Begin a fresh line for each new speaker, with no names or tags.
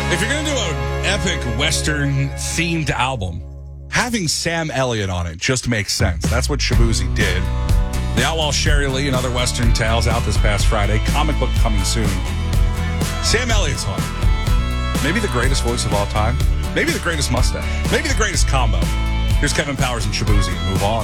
If you're going to do an epic Western-themed album, having Sam Elliott on it just makes sense. That's what Shaboozey did. The Outlaw Sherry Lee and Other Western Tales out this past Friday. Comic book coming soon. Sam Elliott's on it. Maybe the greatest voice of all time. Maybe the greatest mustache. Maybe the greatest combo. Here's Kevin Powers and Shaboozey. Move on.